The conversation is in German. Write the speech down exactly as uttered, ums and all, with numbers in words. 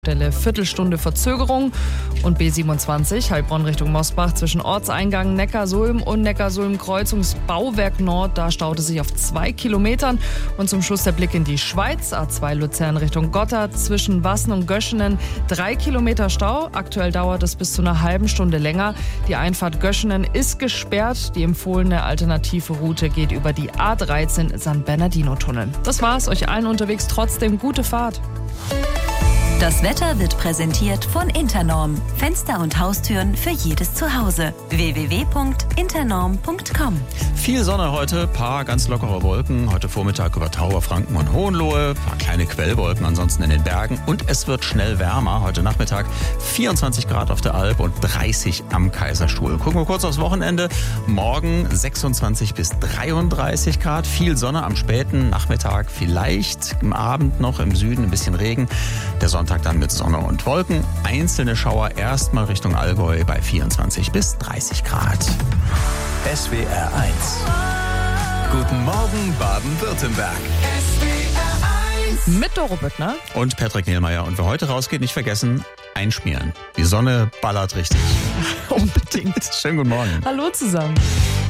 Stelle Viertelstunde Verzögerung. Und B siebenundzwanzig Heilbronn Richtung Mosbach zwischen Ortseingang Neckarsulm und Neckarsulm-Kreuzungsbauwerk Nord. Da staut es sich auf zwei Kilometern. Und zum Schluss der Blick in die Schweiz. A zwei Luzern Richtung Gotthard zwischen Wassen und Göschenen. Drei Kilometer Stau. Aktuell dauert es bis zu einer halben Stunde länger. Die Einfahrt Göschenen ist gesperrt. Die empfohlene alternative Route geht über die A dreizehn San Bernardino-Tunnel. Das war's. Euch allen unterwegs trotzdem gute Fahrt. Das Wetter wird präsentiert von Internorm. Fenster und Haustüren für jedes Zuhause. w w w punkt internorm punkt com. Viel Sonne heute, paar ganz lockere Wolken. Heute Vormittag über Tauber, Franken und Hohenlohe. Paar kleine Quellwolken ansonsten in den Bergen. Und es wird schnell wärmer. Heute Nachmittag vierundzwanzig Grad auf der Alp und dreißig am Kaiserstuhl. Gucken wir kurz aufs Wochenende. Morgen sechsundzwanzig bis dreiunddreißig Grad. Viel Sonne am späten Nachmittag. Vielleicht im Abend noch im Süden ein bisschen Regen. Der Sonntag dann mit Sonne und Wolken. Einzelne Schauer erstmal Richtung Allgäu bei vierundzwanzig bis dreißig Grad. S W R eins. Guten Morgen Baden-Württemberg. Mit Doro Büttner und Patrick Nielmeier. Und wer heute rausgeht, nicht vergessen, einschmieren. Die Sonne ballert richtig. Unbedingt. Schönen guten Morgen. Hallo zusammen.